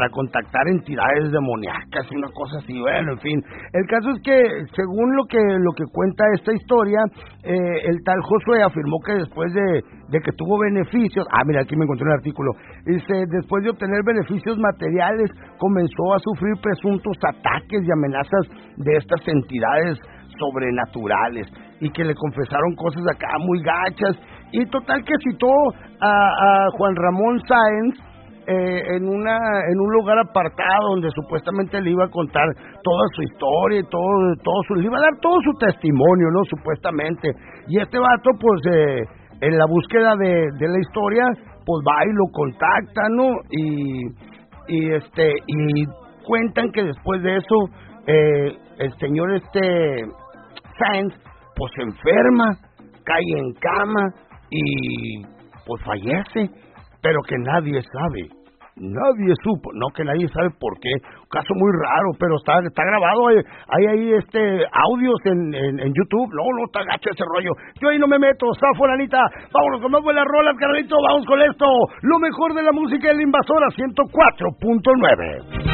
para contactar entidades demoníacas y una cosa así, bueno, en fin. El caso es que, según lo que cuenta esta historia, el tal Josué afirmó que después de que tuvo beneficios, mira, aquí me encontré un artículo, dice, después de obtener beneficios materiales, comenzó a sufrir presuntos ataques y amenazas de estas entidades sobrenaturales, y que le confesaron cosas acá muy gachas, y total que citó a Juan Ramón Sáenz en un lugar apartado donde supuestamente le iba a contar toda su historia y le iba a dar todo su testimonio, ¿no? Supuestamente. Y este vato, pues, en la búsqueda de la historia, pues va y lo contacta, ¿no? Y cuentan que después de eso, el señor Sáenz, pues se enferma, cae en cama y pues fallece, pero que nadie supo, no, que nadie sabe por qué, un caso muy raro, pero está grabado, hay ahí audios en YouTube, no, está gacho ese rollo, yo ahí no me meto, Fulanita, vámonos con más buenas rolas, carnalito, vamos con esto, lo mejor de la música de la Invasora 104.9.